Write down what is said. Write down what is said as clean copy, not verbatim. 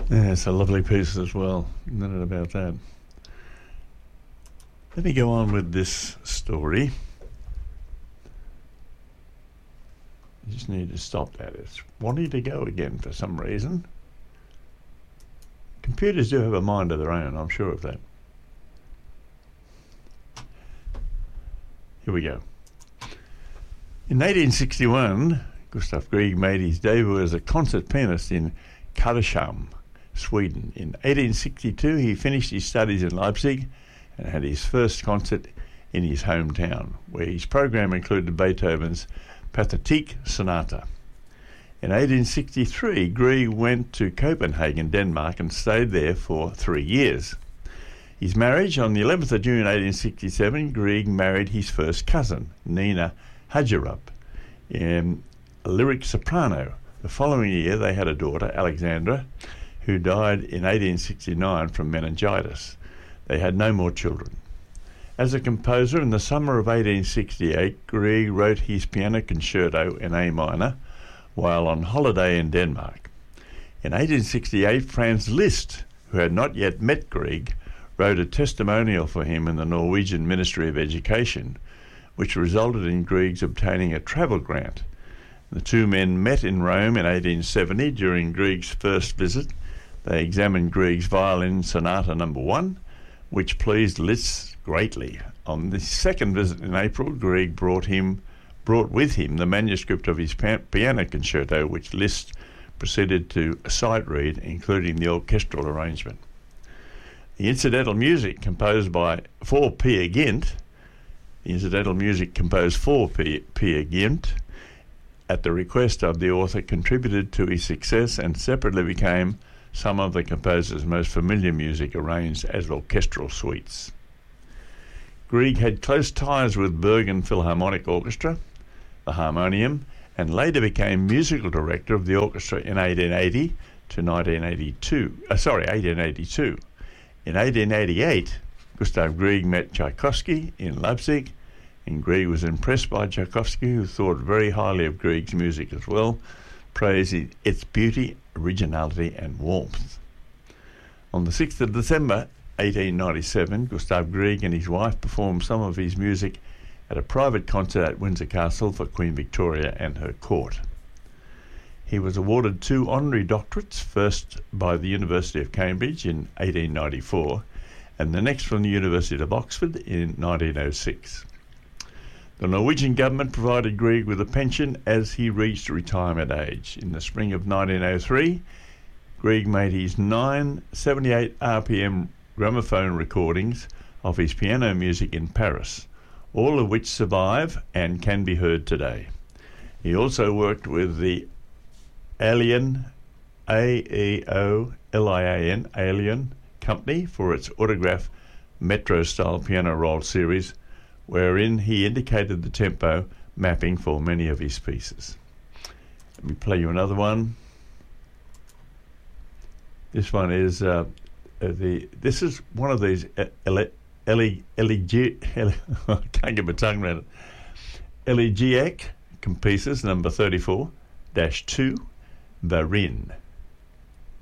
Yeah, it's a lovely piece as well. No doubt about that. Let me go on with this story. You just need to stop that. It's wanting to go again for some reason. Computers do have a mind of their own, I'm sure of that. Here we go. In 1861, Gustav Grieg made his debut as a concert pianist in Karshamn, Sweden. In 1862, he finished his studies in Leipzig and had his first concert in his hometown, where his program included Beethoven's Pathetique Sonata. In 1863, Grieg went to Copenhagen, Denmark, and stayed there for 3 years. His marriage, on the 11th of June 1867, Grieg married his first cousin, Nina Hagerup, a lyric soprano. The following year, they had a daughter, Alexandra, who died in 1869 from meningitis. They had no more children. As a composer, in the summer of 1868, Grieg wrote his piano concerto in A minor while on holiday in Denmark. In 1868, Franz Liszt, who had not yet met Grieg, wrote a testimonial for him in the Norwegian Ministry of Education, which resulted in Grieg's obtaining a travel grant. The two men met in Rome in 1870 during Grieg's first visit. They examined Grieg's violin sonata number 1, which pleased Liszt greatly. On the second visit in April, Grieg brought with him the manuscript of his piano concerto, which Liszt proceeded to sight read, including the orchestral arrangement. The incidental music composed for Peer Gynt, at the request of the author, contributed to his success and separately became some of the composer's most familiar music arranged as orchestral suites. Grieg had close ties with Bergen Philharmonic Orchestra, the Harmonium, and later became musical director of the orchestra in 1882. In 1888, Gustav Grieg met Tchaikovsky in Leipzig, and Grieg was impressed by Tchaikovsky, who thought very highly of Grieg's music as well, praising its beauty, originality and warmth. On the 6th of December 1897, Gustav Grieg and his wife performed some of his music at a private concert at Windsor Castle for Queen Victoria and her court. He was awarded 2 honorary doctorates, first by the University of Cambridge in 1894 and the next from the University of Oxford in 1906. The Norwegian government provided Grieg with a pension as he reached retirement age. In the spring of 1903, Grieg made his 9 78 RPM gramophone recordings of his piano music in Paris, all of which survive and can be heard today. He also worked with the Alien, A-E-O-L-I-A-N, Alien Company for its autograph Metro-style piano roll series, wherein he indicated the tempo mapping for many of his pieces. Let me play you another one. This one is this is one of these I can't get my tongue around it. Elegiac pieces, number 34-2, Varin.